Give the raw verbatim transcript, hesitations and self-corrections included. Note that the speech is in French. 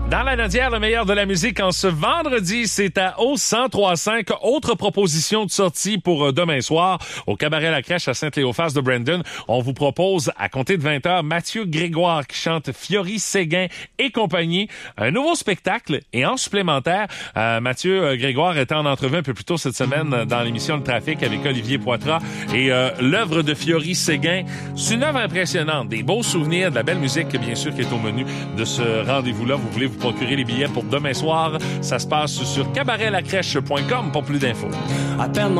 Dans la Nodière, le meilleur de la musique en ce vendredi, c'est à O cent trois cinq. Autre proposition de sortie pour demain soir au Cabaret La Crèche à Saint-Léophas de Brandon. On vous propose, à compter de vingt heures, Mathieu Grégoire qui chante Fiori Séguin et compagnie. Un nouveau spectacle et en supplémentaire, euh, Mathieu Grégoire était en entrevue un peu plus tôt cette semaine dans l'émission Le Trafic avec Olivier Poitras et euh, l'œuvre de Fiori Séguin. C'est une œuvre impressionnante, des beaux souvenirs, de la belle musique bien sûr qui est au menu de ce rendez-vous-là. Vous voulez vous procurer les billets pour demain soir. Ça se passe sur cabaret la crèche point com pour plus d'infos.